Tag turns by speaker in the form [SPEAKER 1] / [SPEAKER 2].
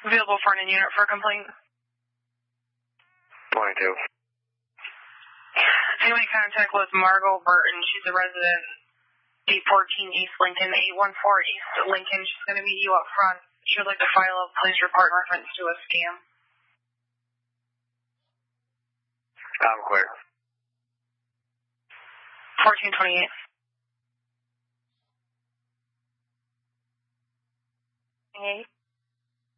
[SPEAKER 1] Available for an in-unit for a complaint.
[SPEAKER 2] 22.
[SPEAKER 1] Family contact with Margot Burton. She's a resident, 814 East Lincoln, 814 East Lincoln. She's going to meet you up front. She would like to file a police report in reference to a scam.
[SPEAKER 2] I'm clear.
[SPEAKER 1] 1428.
[SPEAKER 3] Hey.